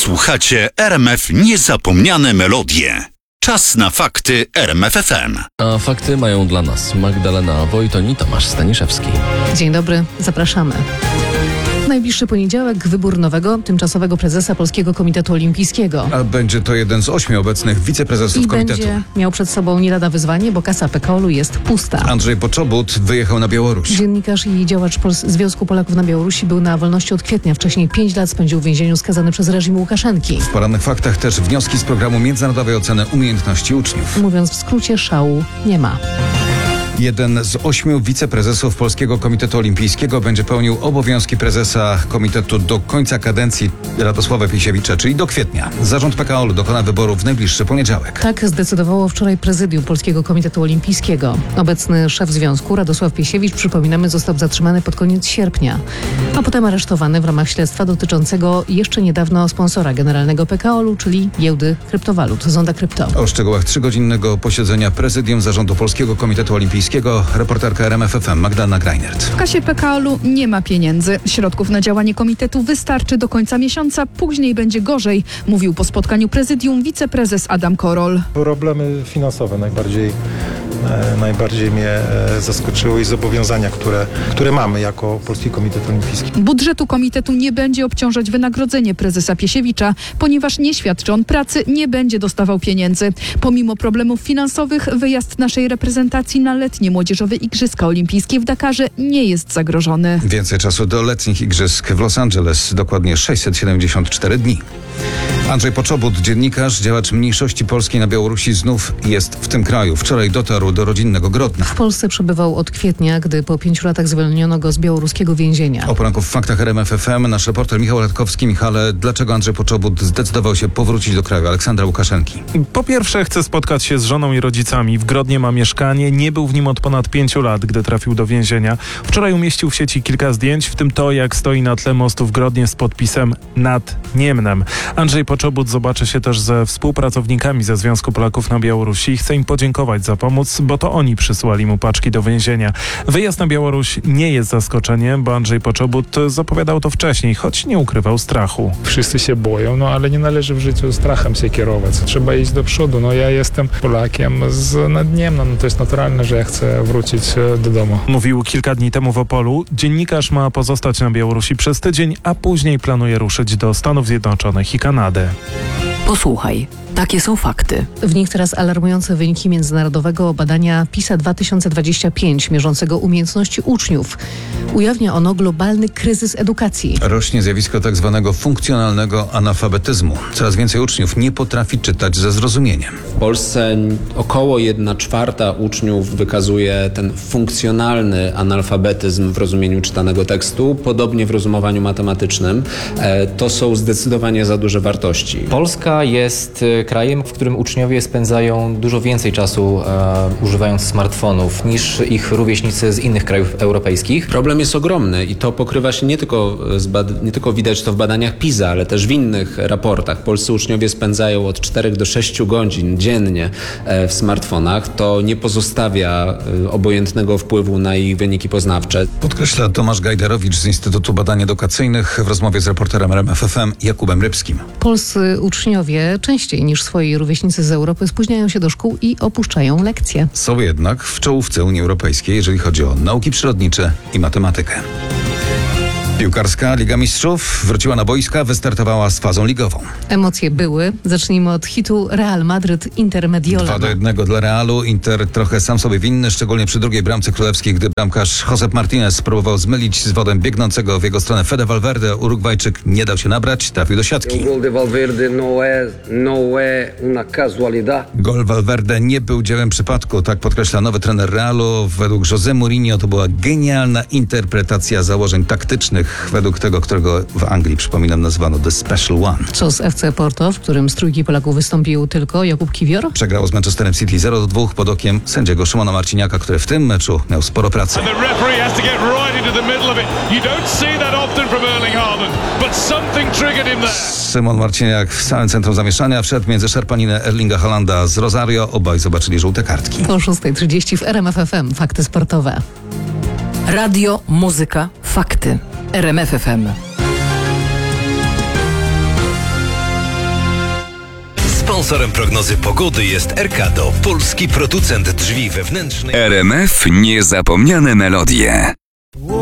Słuchacie RMF Niezapomniane melodie. Czas na fakty RMF FM. A fakty mają dla nas Magdalena Wojton i Tomasz Staniszewski. Dzień dobry, zapraszamy. W najbliższy poniedziałek wybór nowego, tymczasowego prezesa Polskiego Komitetu Olimpijskiego. A będzie to jeden z 8 obecnych wiceprezesów komitetu. Będzie miał przed sobą nie lada wyzwanie, bo kasa PKOL-u jest pusta. Andrzej Poczobut wyjechał na Białoruś. Dziennikarz i działacz Związku Polaków na Białorusi był na wolności od kwietnia. Wcześniej 5 lat spędził w więzieniu skazany przez reżim Łukaszenki. W porannych faktach też wnioski z programu międzynarodowej oceny umiejętności uczniów. Mówiąc w skrócie, szału nie ma. Jeden z 8 wiceprezesów Polskiego Komitetu Olimpijskiego będzie pełnił obowiązki prezesa komitetu do końca kadencji Radosława Piesiewicza, czyli do kwietnia. Zarząd PKOL dokona wyboru w najbliższy poniedziałek. Tak zdecydowało wczoraj prezydium Polskiego Komitetu Olimpijskiego. Obecny szef związku Radosław Piesiewicz, przypominamy, został zatrzymany pod koniec sierpnia, a potem aresztowany w ramach śledztwa dotyczącego jeszcze niedawno sponsora generalnego PKOL-u, czyli giełdy kryptowalut, Zonda Krypto. O szczegółach 3-godzinnego posiedzenia prezydium Zarządu Polskiego Komitetu Olimpijskiego reporterka RMF FM Magdalena Greinert. W kasie PKOL-u nie ma pieniędzy. Środków na działanie komitetu wystarczy do końca miesiąca, później będzie gorzej, mówił po spotkaniu prezydium wiceprezes Adam Korol. Problemy finansowe najbardziej mnie zaskoczyły i zobowiązania, które mamy jako Polski Komitet Olimpijski. Budżetu komitetu nie będzie obciążać wynagrodzenie prezesa Piesiewicza, ponieważ nie świadczy on pracy, nie będzie dostawał pieniędzy. Pomimo problemów finansowych, wyjazd naszej reprezentacji na letnie młodzieżowe Igrzyska Olimpijskie w Dakarze nie jest zagrożony. Więcej czasu do letnich igrzysk w Los Angeles, dokładnie 674 dni. Andrzej Poczobut, dziennikarz, działacz mniejszości polskiej na Białorusi, znów jest w tym kraju. Wczoraj dotarł do rodzinnego Grodna. W Polsce przebywał od kwietnia, gdy po 5 latach zwolniono go z białoruskiego więzienia. O poranku w faktach RMF FM nasz reporter Michał Radkowski. Michale, dlaczego Andrzej Poczobut zdecydował się powrócić do kraju Aleksandra Łukaszenki? Po pierwsze, chce spotkać się z żoną i rodzicami. W Grodnie ma mieszkanie, nie był w nim od ponad 5 lat, gdy trafił do więzienia. Wczoraj umieścił w sieci kilka zdjęć, w tym to, jak stoi na tle mostu w Grodnie z podpisem Nad Niemnem. Andrzej Poczobut zobaczy się też ze współpracownikami ze Związku Polaków na Białorusi i chce im podziękować za pomoc, bo to oni przysłali mu paczki do więzienia. Wyjazd na Białoruś nie jest zaskoczeniem, bo Andrzej Poczobut zapowiadał to wcześniej, choć nie ukrywał strachu. Wszyscy się boją, ale nie należy w życiu strachem się kierować. Trzeba iść do przodu. Ja jestem Polakiem z Nadniemna, to jest naturalne, że ja chcę wrócić do domu. Mówił kilka dni temu w Opolu. Dziennikarz ma pozostać na Białorusi przez tydzień, a później planuje ruszyć do Stanów Zjednoczonych i Kanady. Posłuchaj, takie są fakty. W nich teraz alarmujące wyniki międzynarodowego badania PISA 2025, mierzącego umiejętności uczniów. Ujawnia ono globalny kryzys edukacji. Rośnie zjawisko tak zwanego funkcjonalnego analfabetyzmu. Coraz więcej uczniów nie potrafi czytać ze zrozumieniem. W Polsce około 1/4 uczniów wykazuje ten funkcjonalny analfabetyzm w rozumieniu czytanego tekstu, podobnie w rozumowaniu matematycznym. To są zdecydowanie za duże wartości. Polska jest krajem, w którym uczniowie spędzają dużo więcej czasu używając smartfonów niż ich rówieśnicy z innych krajów europejskich. Problem jest ogromny i to pokrywa się nie tylko widać to w badaniach PISA, ale też w innych raportach. Polscy uczniowie spędzają od 4 do 6 godzin dziennie w smartfonach. To nie pozostawia obojętnego wpływu na ich wyniki poznawcze. Podkreśla Tomasz Gajdarowicz z Instytutu Badań Edukacyjnych w rozmowie z reporterem RMF FM Jakubem Rybskim. Polscy uczniowie częściej niż swoi rówieśnicy z Europy spóźniają się do szkół i opuszczają lekcje. Są jednak w czołówce Unii Europejskiej, jeżeli chodzi o nauki przyrodnicze i matematykę. Piłkarska Liga Mistrzów wróciła na boiska, wystartowała z fazą ligową. Emocje były. Zacznijmy od hitu Real Madryt Inter Mediolan. 2-1 dla Realu. Inter trochę sam sobie winny, szczególnie przy drugiej bramce królewskiej, gdy bramkarz Josep Martinez próbował zmylić z wodem biegnącego w jego stronę Fede Valverde. Urugwajczyk nie dał się nabrać, trafił do siatki. Gol Valverde nie był dziełem przypadku, tak podkreśla nowy trener Realu. Według José Mourinho to była genialna interpretacja założeń taktycznych, według tego, którego w Anglii, przypominam, nazwano The Special One. Co z FC Porto, w którym z trójki Polaków wystąpił tylko Jakub Kiwior? Przegrało z Manchesterem City 0-2 pod okiem sędziego Szymona Marciniaka, który w tym meczu miał sporo pracy. Szymon Marciniak w samym centrum zamieszania wszedł między szarpaninę Erlinga Haalanda z Rosario. Obaj zobaczyli żółte kartki. Po 6:30 w RMF FM. Fakty sportowe. Radio, muzyka, fakty. RMF FM. Sponsorem prognozy pogody jest Erkado, polski producent drzwi wewnętrznych. RMF Niezapomniane melodie.